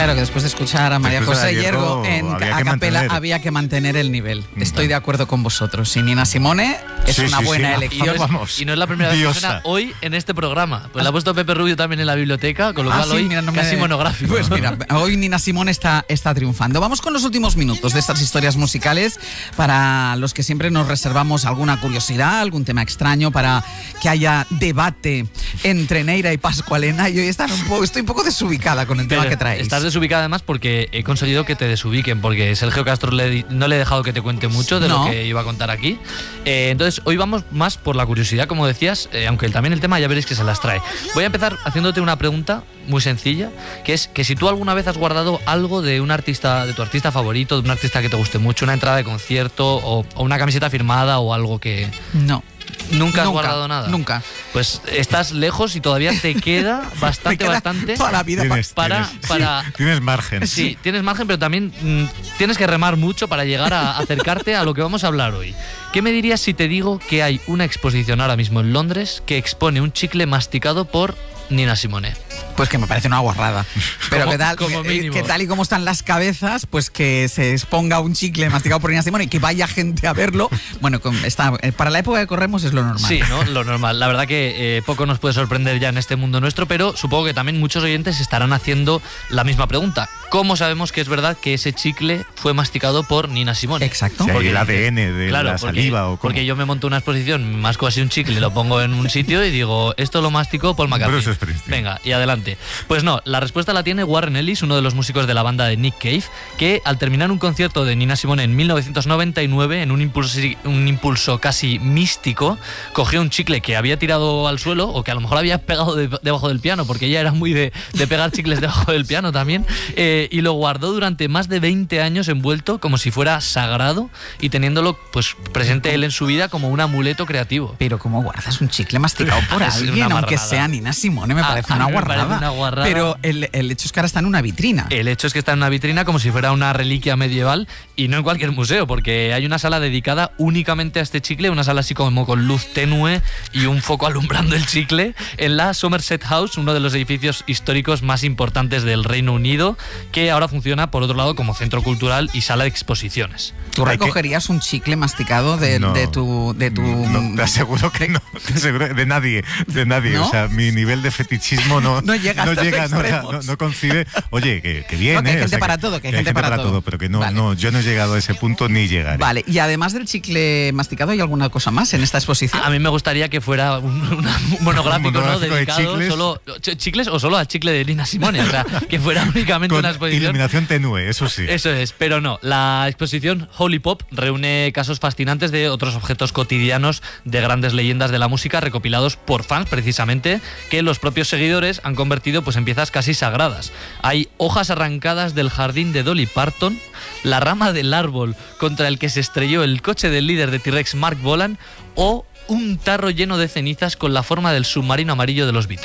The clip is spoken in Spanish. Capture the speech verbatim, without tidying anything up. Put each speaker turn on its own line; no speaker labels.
claro que después de escuchar a María
Después de
José
la
Hiergo
Hiergo
en
había
a
que
capela
mantener.
había que mantener el nivel. Estoy
Vale.
de acuerdo con vosotros. Y Nina Simone es
Sí,
una
sí,
buena
sí.
elección.
Y no, es,
Vamos,
y no es la primera vez que
diosa.
suena hoy en este programa. Pues la ha puesto Pepe Rubio también en la biblioteca, con lo
Ah,
cual
sí,
hoy
mira, no me-
casi monográfico.
Pues mira, hoy Nina Simone está, está triunfando. Vamos con los últimos minutos de estas historias musicales para los que siempre nos reservamos alguna curiosidad, algún tema extraño, para que haya debate entre Neira y Pascualena. Y hoy están un poco, estoy un poco desubicada con el tema
Pero
que traéis.
estás desubicada además porque he conseguido que te desubiquen, porque Sergio Castro le, no le he dejado que te cuente mucho de
No.
lo que iba a contar aquí. Eh, entonces, hoy vamos más por la curiosidad, como decías, eh, aunque también el tema ya veréis que se las trae. Voy a empezar haciéndote una pregunta muy sencilla, que es que si tú alguna vez has guardado algo de un artista, de tu artista favorito, de un artista que te guste mucho, una entrada de concierto o, o una camiseta firmada o algo que...
No.
¿Nunca has
Nunca,
guardado nada?
Nunca.
Pues estás lejos y todavía te queda bastante,
Me queda
bastante
toda la vida pa-
Tienes,
para...
tienes,
para
tienes margen.
Sí, tienes margen, pero también mm, tienes que remar mucho para llegar a acercarte a lo que vamos a hablar hoy. ¿Qué me dirías si te digo que hay una exposición ahora mismo en Londres que expone un chicle masticado por Nina Simone?
Pues que me parece una guarrada. Pero
Como-
que tal,
como
que,
mínimo.
que tal y como están las cabezas, pues que se exponga un chicle masticado por Nina Simone y que vaya gente a verlo. Bueno, con- está, eh, para la época que corremos es lo normal.
Sí, ¿no? Lo normal. La verdad que eh, poco nos puede sorprender ya en este mundo nuestro, pero supongo que también muchos oyentes estarán haciendo la misma pregunta. ¿Cómo sabemos que es verdad que ese chicle fue masticado por Nina Simone?
Exacto.
Si hay
Porque
el
dices,
A D N de
claro,
la
porque-
saliva o cómo.
Porque yo me monto una exposición, masco así un chicle, lo pongo en un sitio y digo, esto lo masticó Paul McCartney.
Bruce Springsteen.
Venga, y adelante. Pues no, la respuesta la tiene Warren Ellis, uno de los músicos de la banda de Nick Cave, que al terminar un concierto de Nina Simone en mil novecientos noventa y nueve, en un impulso, un impulso casi místico, cogió un chicle que había tirado al suelo o que a lo mejor había pegado de- debajo del piano, porque ella era muy de, de pegar chicles debajo del piano también, eh, y lo guardó durante más de veinte años envuelto como si fuera sagrado y teniéndolo pues presente él en su vida como un amuleto creativo.
Pero ¿cómo guardas un chicle masticado por
Es
alguien,
una
aunque
marranada.
sea Nina Simone? Me
A-
parece
a
una
mí me parece
guarrada.
una guarrada.
Pero el, el hecho es que ahora está en una vitrina.
El hecho es que está en una vitrina como si fuera una reliquia medieval y no en cualquier museo, porque hay una sala dedicada únicamente a este chicle, una sala así como con luz tenue y un foco alumbrando el chicle, en la Somerset House, uno de los edificios históricos más importantes del Reino Unido, que ahora funciona, por otro lado, como centro cultural y sala de exposiciones.
¿Tú
Hay que-
recogerías un chicle masticado de,
No.
de tu... De tu
No, te aseguro que no, te aseguro- de nadie, de nadie.
¿No?
O sea, mi nivel de fetichismo no,
No llega a estos
llega, no,
extremos.
no- no concibe. Oye, que, que bien,
No, que hay
¿eh? O
gente
sea,
para todo, que hay gente para todo.
pero que no,
Vale.
no, yo no he llegado a ese punto ni llegaré.
Vale, y además del chicle masticado, ¿hay alguna cosa más en esta exposición?
A mí me gustaría que fuera un, una- un monográfico,
Un monográfico
¿no?
de
Dedicado
chicles.
solo ch- chicles o solo al chicle de Nina Simone, o sea, que fuera únicamente
Con
una exposición.
iluminación tenue, eso sí.
Eso es, pero no. La exposición Holy Pop reúne casos fascinantes de otros objetos cotidianos de grandes leyendas de la música recopilados por fans, precisamente, que los propios seguidores han convertido pues, en piezas casi sagradas. Hay hojas arrancadas del jardín de Dolly Parton, la rama del árbol contra el que se estrelló el coche del líder de T-Rex Mark Bolan o un tarro lleno de cenizas con la forma del submarino amarillo de los Beatles.